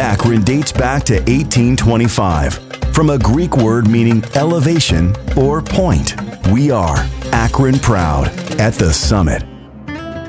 Akron dates back to 1825. From a Greek word meaning elevation or point, we are Akron proud at the summit.